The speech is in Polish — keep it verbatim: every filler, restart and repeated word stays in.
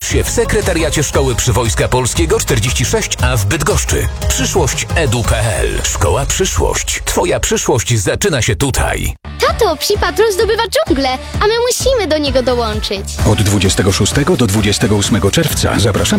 się w sekretariacie Szkoły Przywojska Polskiego czterdzieści sześć A w Bydgoszczy. Przyszłość edu kropka pe el. Szkoła Przyszłość. Twoja przyszłość zaczyna się tutaj. Tato, Psi Patrol zdobywa dżunglę, a my musimy do niego dołączyć. Od dwudziestego szóstego do dwudziestego ósmego czerwca zapraszamy